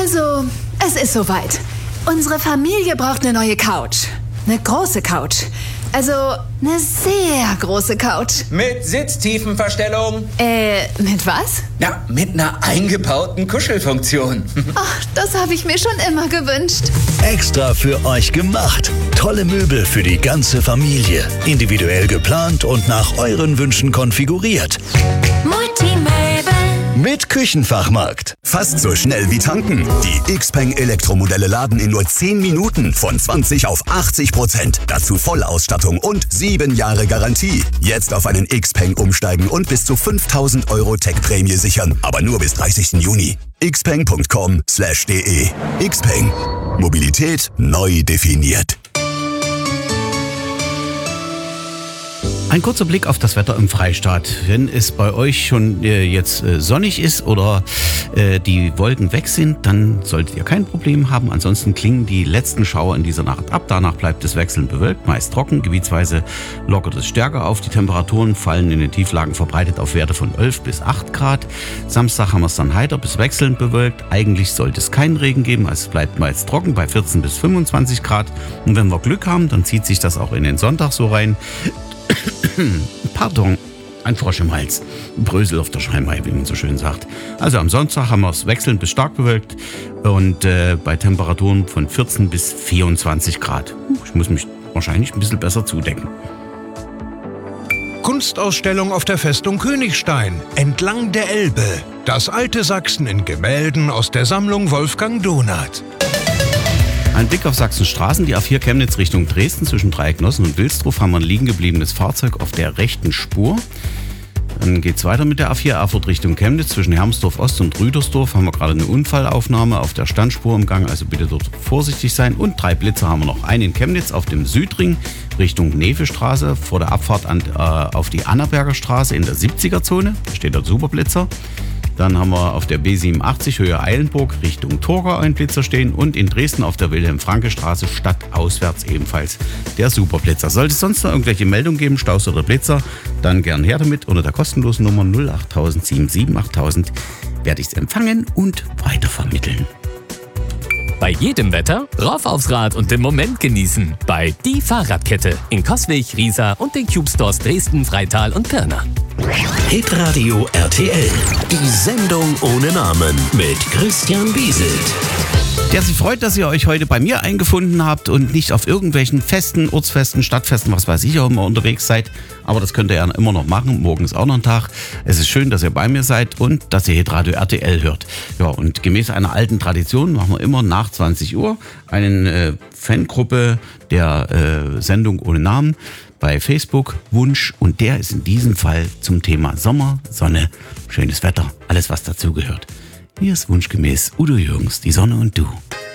Also, es ist soweit. Unsere Familie braucht eine neue Couch. Eine große Couch. Also, eine sehr große Couch. Mit Sitztiefenverstellung. Mit was? Ja, mit einer eingebauten Kuschelfunktion. Ach, das habe ich mir schon immer gewünscht. Extra für euch gemacht. Tolle Möbel für die ganze Familie. Individuell geplant und nach euren Wünschen konfiguriert. Multimöbel. Mit Küchenfachmarkt. Fast so schnell wie tanken. Die Xpeng Elektromodelle laden in nur 10 Minuten von 20 auf 80%. Dazu Vollausstattung und 7 Jahre Garantie. Jetzt auf einen Xpeng umsteigen und bis zu 5.000 € Tech-Prämie sichern. Aber nur bis 30. Juni. xpeng.com/de. Xpeng. Mobilität neu definiert. Ein kurzer Blick auf das Wetter im Freistaat. Wenn es bei euch schon jetzt sonnig ist oder die Wolken weg sind, dann solltet ihr kein Problem haben. Ansonsten klingen die letzten Schauer in dieser Nacht ab. Danach bleibt es wechselnd bewölkt, meist trocken. Gebietsweise lockert es stärker auf. Die Temperaturen fallen in den Tieflagen verbreitet auf Werte von 11 bis 8 Grad. Samstag haben wir es dann heiter bis wechselnd bewölkt. Eigentlich sollte es keinen Regen geben, also es bleibt meist trocken bei 14 bis 25 Grad. Und wenn wir Glück haben, dann zieht sich das auch in den Sonntag so rein. Pardon, ein Frosch im Hals. Brösel auf der Schleimhaut, wie man so schön sagt. Also am Sonntag haben wir es wechselnd bis stark bewölkt und bei Temperaturen von 14 bis 24 Grad. Ich muss mich wahrscheinlich ein bisschen besser zudecken. Kunstausstellung auf der Festung Königstein, entlang der Elbe. Das alte Sachsen in Gemälden aus der Sammlung Wolfgang Donath. Ein Blick auf Sachsens Straßen, die A4 Chemnitz Richtung Dresden zwischen Dreiecknossen und Wilsdruf haben wir ein liegen gebliebenes Fahrzeug auf der rechten Spur. Dann geht es weiter mit der A4 Erfurt Richtung Chemnitz zwischen Hermsdorf Ost und Rüdersdorf. Haben wir gerade eine Unfallaufnahme auf der Standspur im Gang, also bitte dort vorsichtig sein. Und 3 Blitzer haben wir noch. Einen in Chemnitz auf dem Südring Richtung Nevestraße vor der Abfahrt auf die Annaberger Straße in der 70er-Zone. Da steht dort Superblitzer. Dann haben wir auf der B87 Höhe Eilenburg Richtung Torgau einen Blitzer stehen und in Dresden auf der Wilhelm-Franke-Straße stadtauswärts ebenfalls der Superblitzer. Sollte es sonst noch irgendwelche Meldungen geben, Staus oder Blitzer, dann gern her damit. Unter der kostenlosen Nummer 08000 77 8000 werde ich es empfangen und weitervermitteln. Bei jedem Wetter rauf aufs Rad und den Moment genießen. Bei Die Fahrradkette in Coswig, Riesa und den Cube Stores Dresden, Freital und Pirna. Hitradio RTL. Die Sendung ohne Namen mit Christian Bieselt. Der sich freut, dass ihr euch heute bei mir eingefunden habt und nicht auf irgendwelchen Festen, Ortsfesten, Stadtfesten, was weiß ich auch immer unterwegs seid. Aber das könnt ihr ja immer noch machen. Morgen ist auch noch ein Tag. Es ist schön, dass ihr bei mir seid und dass ihr Hitradio RTL hört. Ja, und gemäß einer alten Tradition machen wir immer nach 20 Uhr eine Fangruppe der Sendung ohne Namen bei Facebook Wunsch und der ist in diesem Fall zum Thema Sommer, Sonne, schönes Wetter, alles was dazugehört. Hier ist wunschgemäß Udo Jürgens, die Sonne und du.